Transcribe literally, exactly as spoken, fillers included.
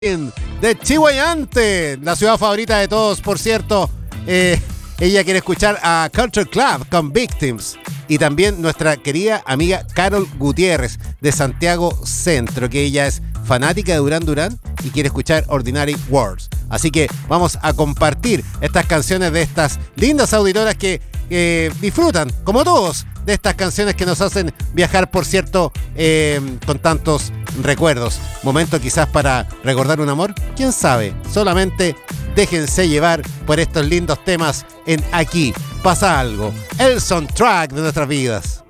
de Chihuayante, la ciudad favorita de todos, por cierto. Eh, ella quiere escuchar a Culture Club con Victims. Y también nuestra querida amiga Carol Gutiérrez de Santiago Centro, que ella es fanática de Duran Duran y quiere escuchar Ordinary Words. Así que vamos a compartir estas canciones de estas lindas auditoras que eh, disfrutan, como todos, de estas canciones que nos hacen viajar, por cierto, eh, con tantos recuerdos. Momento quizás para recordar un amor, quién sabe. Solamente déjense llevar por estos lindos temas en Aquí Pasa Algo, el soundtrack de nuestras vidas.